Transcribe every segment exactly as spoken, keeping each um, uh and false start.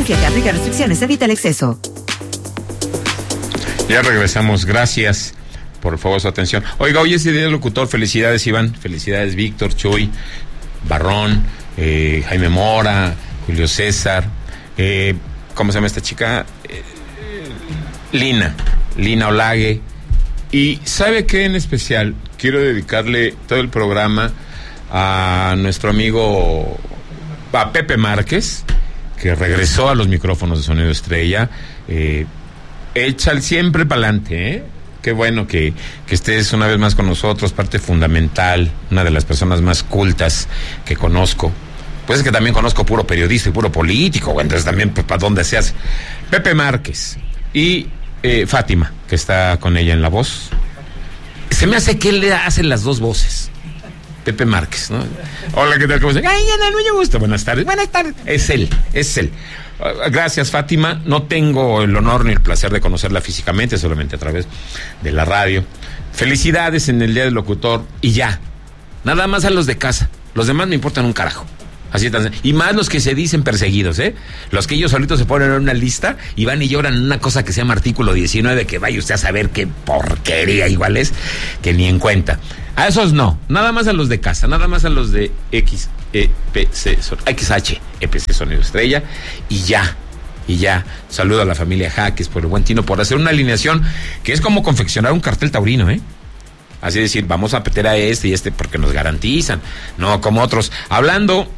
sujeto a aplicar restricciones. Evita el exceso. Ya regresamos. Gracias por favor su atención. Oiga, hoy es el día del locutor. Felicidades, Iván. Felicidades, Víctor, Chuy, Barrón, eh, Jaime Mora, Julio César. Eh, ¿Cómo se llama esta chica? Eh, Lina. Lina Olague. Y ¿sabe qué en especial? Quiero dedicarle todo el programa a nuestro amigo, a Pepe Márquez, que regresó a los micrófonos de Sonido Estrella. Eh, echa siempre para adelante, ¿eh? Qué bueno que, que estés una vez más con nosotros, parte fundamental, una de las personas más cultas que conozco. Pues es que también conozco puro periodista y puro político, entonces también pues, para dónde se hace. Pepe Márquez y eh, Fátima, que está con ella en la voz. Se me hace que él le hace las dos voces. Pepe Márquez, ¿no? Hola, ¿qué tal? ¿Cómo estás? Ay, Ana, mucho gusto. Buenas tardes. Buenas tardes. Es él, es él. Gracias, Fátima. No tengo el honor ni el placer de conocerla físicamente, solamente a través de la radio. Felicidades en el Día del Locutor y ya. Nada más a los de casa. Los demás me importan un carajo. Así tan, y más los que se dicen perseguidos, ¿eh? Los que ellos solitos se ponen en una lista y van y lloran en una cosa que se llama artículo diecinueve, que vaya usted a saber qué porquería igual es, que ni en cuenta. A esos no, nada más a los de casa, nada más a los de X E P C, X H E P C Sonido Estrella, y ya, y ya. Saludo a la familia Jaques por el buen tino, por hacer una alineación que es como confeccionar un cartel taurino, ¿eh? Así decir, vamos a meter a este y este porque nos garantizan, no como otros. Hablando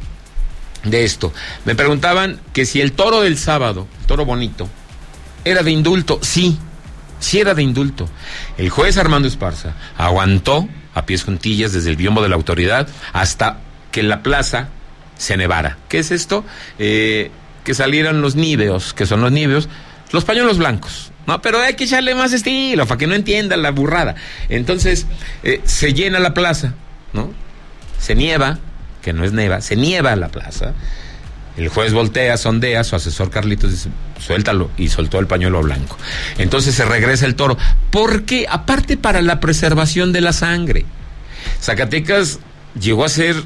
de esto, me preguntaban que si el toro del sábado, el toro bonito, era de indulto. Sí, sí era de indulto. El juez Armando Esparza aguantó a pies juntillas desde el biombo de la autoridad hasta que la plaza se nevara. ¿Qué es esto? Eh, que salieran los níveos, que son los níveos, los pañuelos blancos. No, pero hay que echarle más estilo para que no entiendan la burrada. Entonces, eh, se llena la plaza, ¿no? Se nieva, que no es neva, se nieva la plaza. El juez voltea, sondea, su asesor Carlitos dice, suéltalo, y soltó el pañuelo blanco. Entonces se regresa el toro, porque aparte para la preservación de la sangre, Zacatecas llegó a ser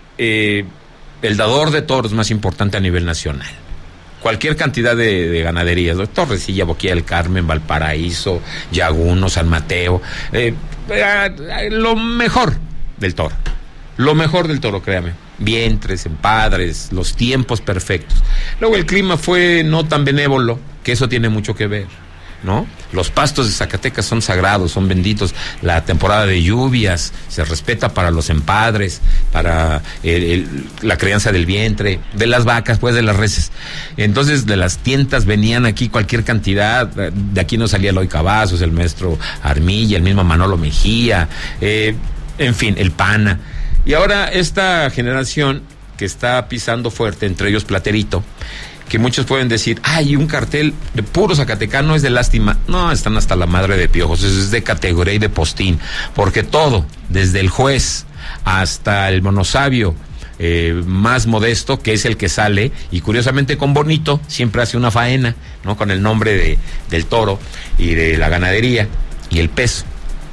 eh, el dador de toros más importante a nivel nacional. Cualquier cantidad de, de ganaderías, ¿no? Torrecilla, Boquilla del Carmen, Valparaíso, Yaguno, San Mateo, eh, eh, lo mejor del toro. Lo mejor del toro, créame. Vientres, empadres, los tiempos perfectos. Luego el clima fue no tan benévolo, que eso tiene mucho que ver, ¿no? Los pastos de Zacatecas son sagrados, son benditos. La temporada de lluvias se respeta para los empadres, para el, el, la crianza del vientre, de las vacas, pues de las reses. Entonces de las tientas venían aquí cualquier cantidad. De aquí no salía Eloy Cavazos, el maestro Armilla, el mismo Manolo Mejía, eh, en fin, el Pana. Y ahora esta generación que está pisando fuerte, entre ellos Platerito, que muchos pueden decir, ay, un cartel de puro zacatecano es de lástima. No, están hasta la madre de piojos, eso es de categoría y de postín, porque todo, desde el juez hasta el monosabio eh, más modesto, que es el que sale, y curiosamente con bonito, siempre hace una faena, ¿no? Con el nombre de, del toro y de la ganadería, y el peso,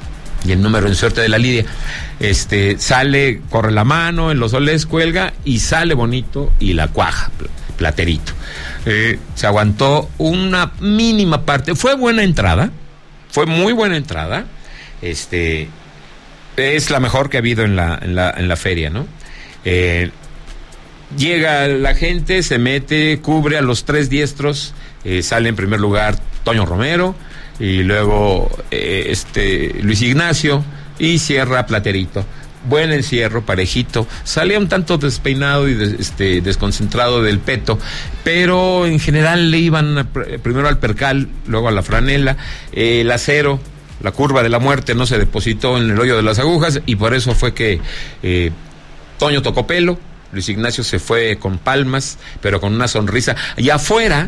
y el número en suerte de la lidia. Este, sale, corre la mano, en los soles cuelga, y sale bonito, y la cuaja, Platerito. Eh, se aguantó una mínima parte, fue buena entrada, fue muy buena entrada, este, es la mejor que ha habido en la, en la, en la feria, ¿no? Eh, llega la gente, se mete, cubre a los tres diestros, eh, sale en primer lugar Toño Romero, y luego eh, este Luis Ignacio, y cierra Platerito. Buen encierro, parejito. Salía un tanto despeinado y de, este, desconcentrado del peto, pero en general le iban a, primero al percal, luego a la franela. Eh, el acero, la curva de la muerte, no se depositó en el hoyo de las agujas, y por eso fue que eh, Toño tocó pelo, Luis Ignacio se fue con palmas, pero con una sonrisa. Y afuera,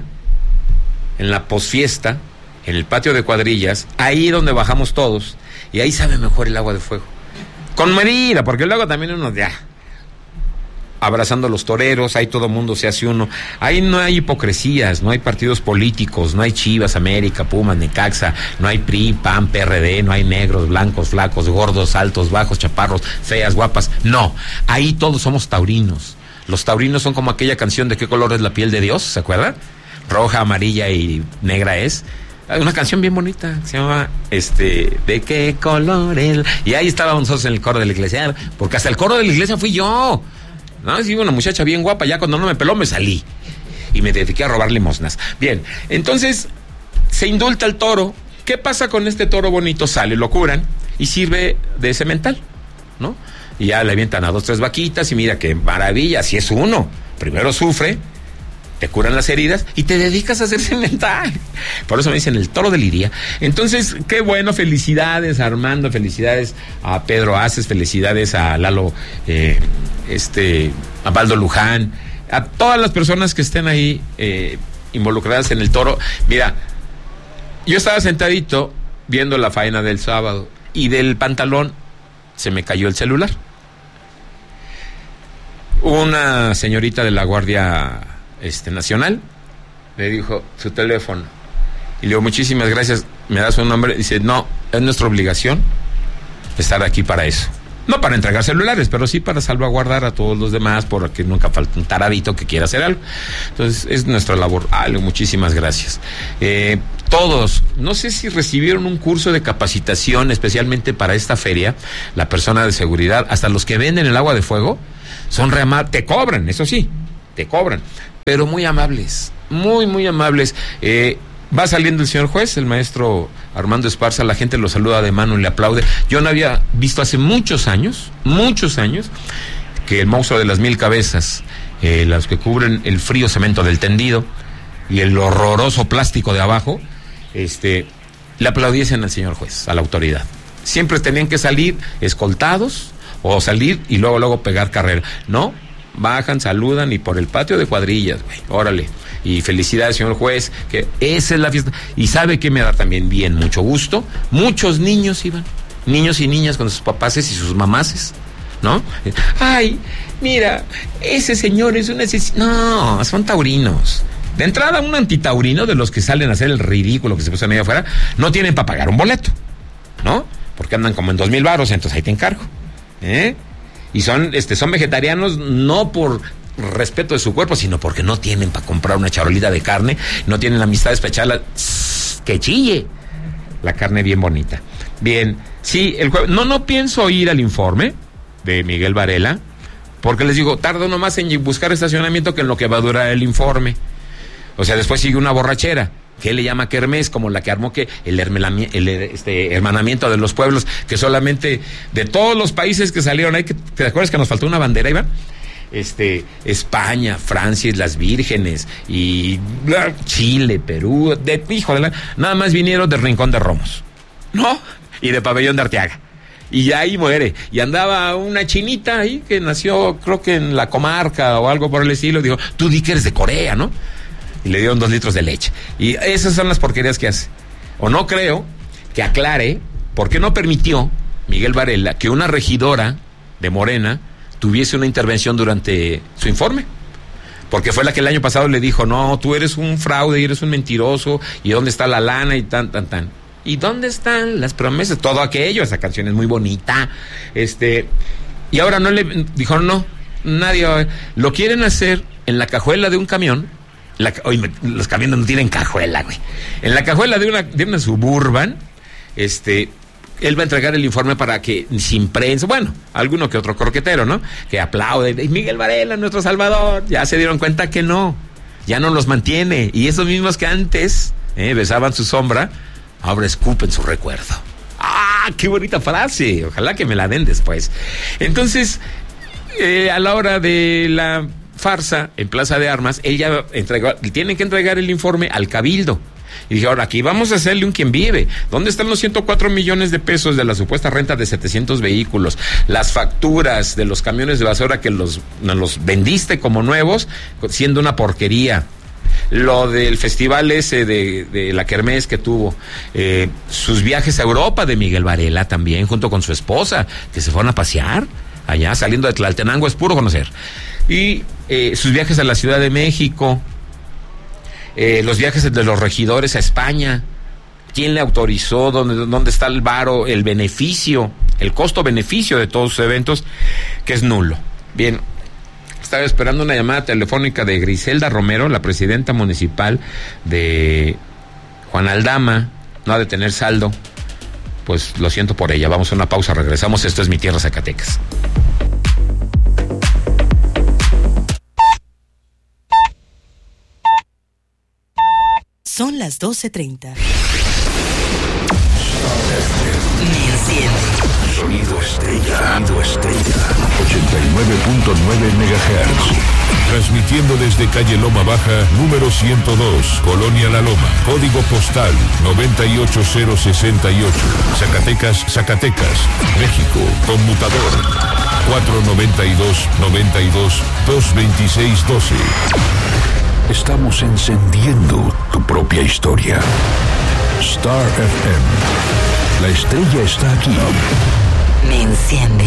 en la posfiesta, en el patio de cuadrillas, ahí donde bajamos todos, y ahí sabe mejor el agua de fuego. Con medida, porque luego también uno ya abrazando a los toreros, ahí todo mundo se hace uno. Ahí no hay hipocresías, no hay partidos políticos, no hay Chivas, América, Pumas, Necaxa, no hay P R I, P A N, P R D, no hay negros, blancos, flacos, gordos, altos, bajos, chaparros, feas, guapas. No, ahí todos somos taurinos. Los taurinos son como aquella canción de ¿qué color es la piel de Dios? ¿Se acuerdan? roja, amarilla y negra es. Una canción bien bonita, se llama, este, ¿de qué color el...? Y ahí estábamos nosotros en el coro de la iglesia, porque hasta el coro de la iglesia fui yo. No, sí, una muchacha bien guapa, ya cuando no me peló me salí. Y me dediqué a robar limosnas. Bien, entonces, se indulta el toro. ¿Qué pasa con este toro bonito? Sale, lo curan y sirve de semental, ¿no? Y ya le avientan a dos, tres vaquitas y mira qué maravilla, así es uno. Primero sufre, te curan las heridas y te dedicas a hacer semental. Por eso me dicen el toro de Lidia. Entonces, qué bueno, felicidades a Armando, felicidades a Pedro Aces, felicidades a Lalo, eh, este, a Baldo Luján, a todas las personas que estén ahí eh, involucradas en el toro. Mira, yo estaba sentadito viendo la faena del sábado y del pantalón se me cayó el celular. Una señorita de la Guardia Este, Nacional le dijo su teléfono y le digo muchísimas gracias, me da su nombre. Dice no, es nuestra obligación estar aquí para eso, no para entregar celulares, pero sí para salvaguardar a todos los demás, porque nunca falta un taradito que quiera hacer algo. Entonces es nuestra labor. Ah, muchísimas gracias. eh, todos, no sé si recibieron un curso de capacitación especialmente para esta feria, la persona de seguridad, hasta los que venden el agua de fuego son re amables, te cobran, eso sí, te cobran, pero muy amables, muy, muy amables. Eh, va saliendo el señor juez, el maestro Armando Esparza, la gente lo saluda de mano y le aplaude. Yo no había visto hace muchos años, muchos años, que el monstruo de las mil cabezas, eh, las que cubren el frío cemento del tendido y el horroroso plástico de abajo, este, le aplaudiesen al señor juez, a la autoridad. Siempre tenían que salir escoltados o salir y luego, luego pegar carrera. No, bajan, saludan y por el patio de cuadrillas, güey, órale. Y felicidades, señor juez, que esa es la fiesta. Y sabe que me da también bien, mucho gusto. Muchos niños iban, niños y niñas con sus papaces y sus mamaces, ¿no? Ay, mira, ese señor es un asesino. No, son taurinos. De entrada, un antitaurino de los que salen a hacer el ridículo que se pasan ahí afuera, no tienen para pagar un boleto, ¿no? Porque andan como en dos mil varos, entonces ahí te encargo, ¿eh? Y son, este, son vegetarianos no por respeto de su cuerpo, sino porque no tienen para comprar una charolita de carne, no tienen amistades para echarla, que chille la carne bien bonita. Bien, sí, el jueves, no, no pienso ir al informe de Miguel Varela, porque les digo, tardo nomás en buscar estacionamiento que en lo que va a durar el informe. O sea, después sigue una borrachera, que él le llama kermés, como la que armó que el, hermelami- el este, hermanamiento de los pueblos, que solamente de todos los países que salieron ahí, que, ¿te acuerdas que nos faltó una bandera, Iván? Este, España, Francia, Islas Vírgenes, y Chile, Perú, de, hijo de la, nada más vinieron de Rincón de Romos, ¿no? Y de Pabellón de Arteaga. Y ya ahí muere. Y andaba una chinita ahí que nació, creo que en la comarca o algo por el estilo, dijo, tú di que eres de Corea, ¿no? Y le dieron dos litros de leche. Y esas son las porquerías que hace. O no creo que aclare por qué no permitió Miguel Varela que una regidora de Morena tuviese una intervención durante su informe. Porque fue la que el año pasado le dijo, no, tú eres un fraude y eres un mentiroso, y dónde está la lana y tan, tan, tan. ¿Y dónde están las promesas? Todo aquello, esa canción es muy bonita. Este, y ahora no le dijo, no, nadie va a ver. Lo quieren hacer en la cajuela de un camión. La, oye, los camiones no tienen cajuela, güey. En la cajuela de una, de una Suburban, este, él va a entregar el informe para que, sin prensa, bueno, alguno que otro croquetero, ¿no? Que aplaude, Miguel Varela, nuestro salvador. Ya se dieron cuenta que no, ya no los mantiene. Y esos mismos que antes eh, besaban su sombra, ahora escupen su recuerdo. ¡Ah, qué bonita frase! Ojalá que me la den después. Entonces, eh, a la hora de la farsa en Plaza de Armas, ella entregó, tienen que entregar el informe al Cabildo. Y dije, ahora aquí vamos a hacerle un quien vive. ¿Dónde están los ciento cuatro millones de pesos de la supuesta renta de setecientos vehículos? Las facturas de los camiones de basura que los, los vendiste como nuevos, siendo una porquería. Lo del festival ese de, de la kermés que tuvo, eh, sus viajes a Europa de Miguel Varela también, junto con su esposa, que se fueron a pasear allá, saliendo de Tlaltenango, es puro conocer. Y eh, sus viajes a la Ciudad de México, eh, los viajes de los regidores a España. ¿Quién le autorizó? ¿Dónde, dónde está el varo, el beneficio, el costo-beneficio de todos sus eventos? Que es nulo. Bien, Estaba esperando una llamada telefónica de Griselda Romero, la presidenta municipal de Juan Aldama. No ha de tener saldo. Pues lo siento por ella. Vamos a una pausa, regresamos. Esto es Mi Tierra, Zacatecas. Son las doce treinta. Me enciende. Sonido estrella. Sonido estrella. ochenta y nueve punto nueve megahertz. Transmitiendo desde calle Loma Baja, número ciento dos, Colonia La Loma. Código postal noventa y ocho cero sesenta y ocho. Zacatecas, Zacatecas, México. Conmutador cuatro noventa y dos noventa y dos dos veintiséis doce. Estamos encendiendo tu propia historia. Star F M. La estrella está aquí. Me enciende.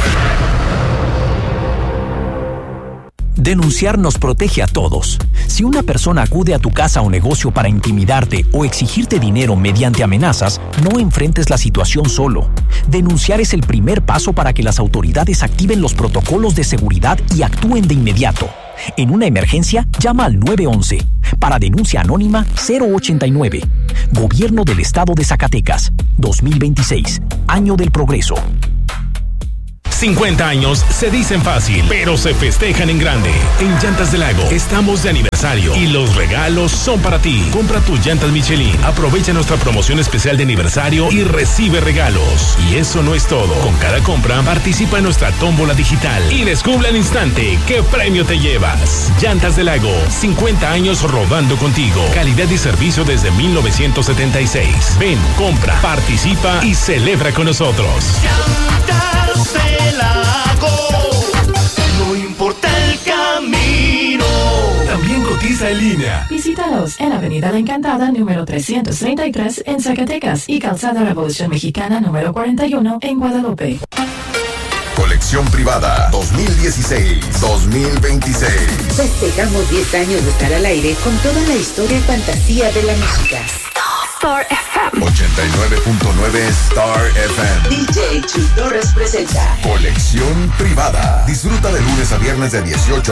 Denunciar nos protege a todos. Si una persona acude a tu casa o negocio para intimidarte o exigirte dinero mediante amenazas, no enfrentes la situación solo. Denunciar es el primer paso para que las autoridades activen los protocolos de seguridad y actúen de inmediato. En una emergencia, llama al nueve once. Para denuncia anónima, cero ochenta y nueve. Gobierno del Estado de Zacatecas. dos mil veintiséis. Año del Progreso. cincuenta años se dicen fácil, pero se festejan en grande. En Llantas del Lago estamos de aniversario y los regalos son para ti. Compra tus llantas Michelin, aprovecha nuestra promoción especial de aniversario y recibe regalos. Y eso no es todo. Con cada compra participa en nuestra tómbola digital y descubre al instante qué premio te llevas. Llantas del Lago, cincuenta años rodando contigo. Calidad y servicio desde mil novecientos setenta y seis. Ven, compra, participa y celebra con nosotros. Llantas del Lago, no importa el camino. También cotiza en línea. Visítalos en Avenida La Encantada, número trescientos treinta y tres en Zacatecas y Calzada Revolución Mexicana, número cuarenta y uno en Guadalupe. Colección privada dos mil dieciséis dos mil veintiséis. Festejamos diez años de estar al aire con toda la historia y fantasía de la música. Star F M. ochenta y nueve punto nueve Star F M. D J Chuy Torres presenta Colección privada. Disfruta de lunes a viernes de dieciocho